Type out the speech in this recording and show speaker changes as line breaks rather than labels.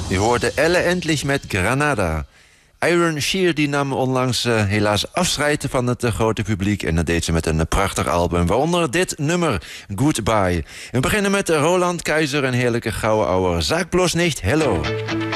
U hoorde Elle Endlich met Granada. Iron Shear die nam onlangs helaas afscheid van het grote publiek. En dat deed ze met een prachtig album. Waaronder dit nummer, Goodbye. We beginnen met Roland Keizer, een heerlijke gouden ouwe. Sag bloß nicht hello.